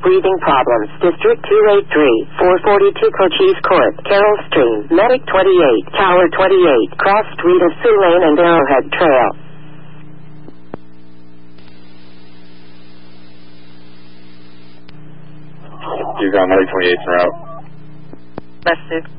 breathing problems. District 283, 442 Cochise Court, Carroll Stream, Medic 28, Tower 28, Cross Street of Sioux Lane and Arrowhead Trail. You got Medic 28 en route. Left 6.